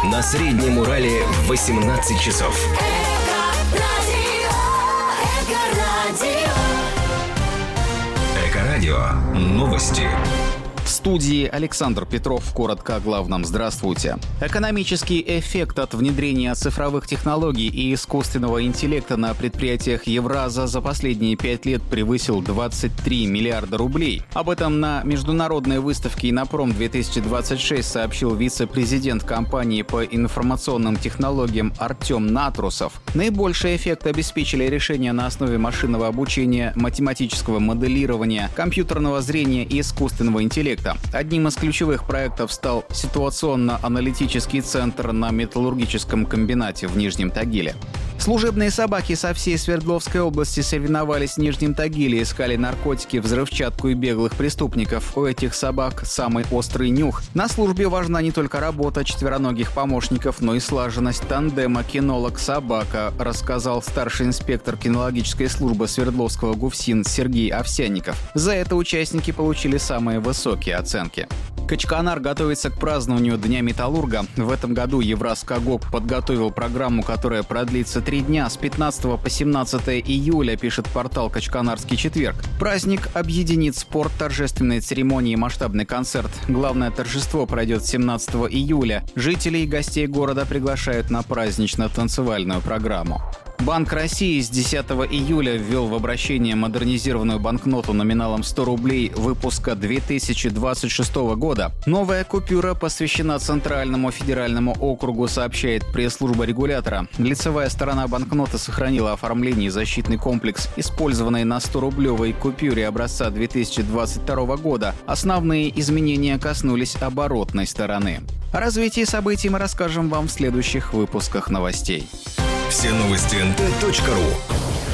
На Среднем Урале в 18 часов. Эко-радио. Новости. В студии Александр Петров. Коротко о главном. Здравствуйте. Экономический эффект от внедрения цифровых технологий и искусственного интеллекта на предприятиях Евраза за последние 5 лет превысил 23 миллиарда рублей. Об этом на международной выставке «Иннопром-2026» сообщил вице-президент компании по информационным технологиям Артем Натрусов. Наибольший эффект обеспечили решения на основе машинного обучения, математического моделирования, компьютерного зрения и искусственного интеллекта. Одним из ключевых проектов стал ситуационно-аналитический центр на металлургическом комбинате в Нижнем Тагиле. Служебные собаки со всей Свердловской области соревновались в Нижнем Тагиле, искали наркотики, взрывчатку и беглых преступников. У этих собак самый острый нюх. На службе важна не только работа четвероногих помощников, но и слаженность тандема кинолог-собака, рассказал старший инспектор кинологической службы Свердловского ГУФСИН Сергей Овсянников. За это участники получили самые высокие оценки. Качканар готовится к празднованию Дня металлурга. В этом году Евразкогоп подготовил программу, которая продлится 3 дня с 15 по 17 июля, пишет портал «Качканарский четверг». Праздник объединит спорт, торжественные церемонии и масштабный концерт. Главное торжество пройдет 17 июля. Жителей и гостей города приглашают на празднично-танцевальную программу. Банк России с 10 июля ввел в обращение модернизированную банкноту номиналом 100 рублей выпуска 2026 года. Новая купюра посвящена Центральному федеральному округу, сообщает пресс-служба регулятора. Лицевая сторона банкноты сохранила оформление и защитный комплекс, использованный на 100-рублевой купюре образца 2022 года. Основные изменения коснулись оборотной стороны. О развитии событий мы расскажем вам в следующих выпусках новостей. Все новости nt.ru.